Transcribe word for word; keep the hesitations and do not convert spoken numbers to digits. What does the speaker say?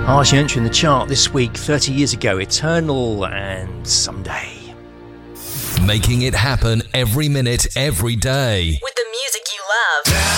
Hardly entering the chart this week, thirty years ago, Eternal and Someday. Making it happen every minute, every day. With the music you love.